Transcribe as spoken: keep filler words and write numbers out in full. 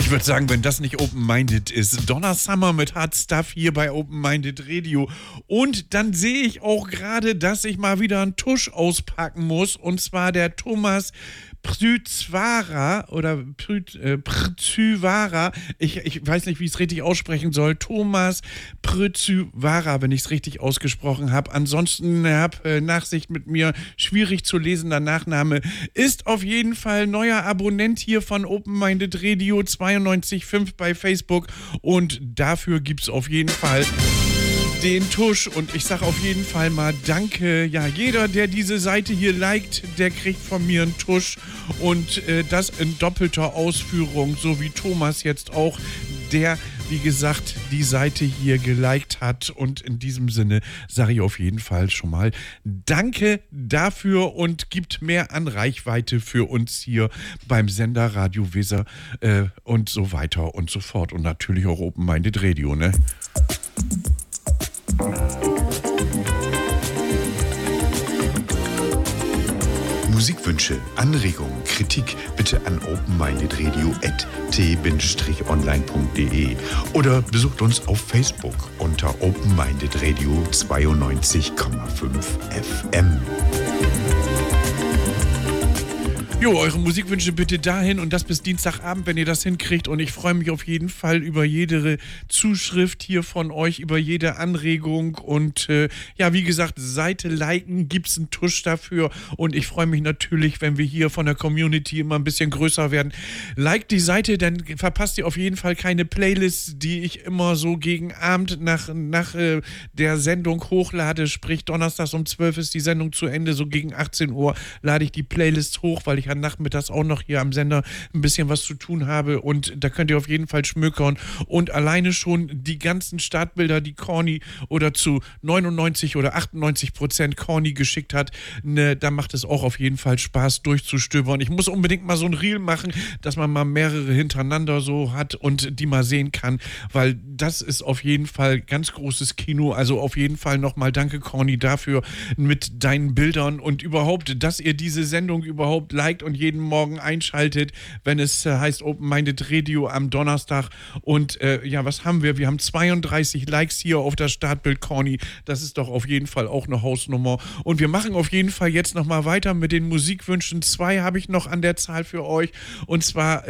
Ich würde sagen, wenn das nicht Open-Minded ist. Donna Summer mit Hard Stuff hier bei Open-Minded Radio. Und dann sehe ich auch gerade, dass ich mal wieder einen Tusch auspacken muss. Und zwar der Thomas Prützwara oder Prützwara. Ich, ich weiß nicht, wie ich es richtig aussprechen soll. Thomas Prützwara, wenn ich es richtig ausgesprochen habe. Ansonsten hab äh, Nachsicht mit mir. Schwierig zu lesender Nachname. Ist auf jeden Fall neuer Abonnent hier von Open-Minded Radio zweiundneunzig Komma fünf bei Facebook. Und dafür gibt es auf jeden Fall den Tusch. Und ich sage auf jeden Fall mal Danke. Ja, jeder, der diese Seite hier liked, der kriegt von mir einen Tusch. Und äh, das in doppelter Ausführung, so wie Thomas jetzt auch, der, wie gesagt, die Seite hier geliked hat. Und in diesem Sinne sage ich auf jeden Fall schon mal Danke dafür und gibt mehr an Reichweite für uns hier beim Sender Radio Weser äh, und so weiter und so fort. Und natürlich auch Open-Minded Radio, ne? Musikwünsche, Anregungen, Kritik bitte an openmindedradio at t online punkt de oder besucht uns auf Facebook unter Open-Minded Radio zweiundneunzig Komma fünf F M. Jo, eure Musikwünsche bitte dahin und das bis Dienstagabend, wenn ihr das hinkriegt. Und ich freue mich auf jeden Fall über jede Zuschrift hier von euch, über jede Anregung. Und äh, ja, wie gesagt, Seite liken, gibt's einen Tusch dafür. Und ich freue mich natürlich, wenn wir hier von der Community immer ein bisschen größer werden. Liked die Seite, dann verpasst ihr auf jeden Fall keine Playlists, die ich immer so gegen Abend nach, nach äh, der Sendung hochlade. Sprich, donnerstags um zwölf ist die Sendung zu Ende. So gegen achtzehn Uhr lade ich die Playlists hoch, weil ich nachmittags auch noch hier am Sender ein bisschen was zu tun habe und da könnt ihr auf jeden Fall schmökern und alleine schon die ganzen Startbilder, die Corny oder zu neunundneunzig oder achtundneunzig Prozent Corny geschickt hat, ne, da macht es auch auf jeden Fall Spaß durchzustöbern. Ich muss unbedingt mal so ein Reel machen, dass man mal mehrere hintereinander so hat und die mal sehen kann, weil das ist auf jeden Fall ganz großes Kino, also auf jeden Fall nochmal danke Corny dafür mit deinen Bildern und überhaupt, dass ihr diese Sendung überhaupt liked und jeden Morgen einschaltet, wenn es äh, heißt Open-Minded Radio am Donnerstag. Und äh, ja, was haben wir? Wir haben zweiunddreißig Likes hier auf das Startbild, Corny. Das ist doch auf jeden Fall auch eine Hausnummer. Und wir machen auf jeden Fall jetzt nochmal weiter mit den Musikwünschen. Zwei habe ich noch an der Zahl für euch. Und zwar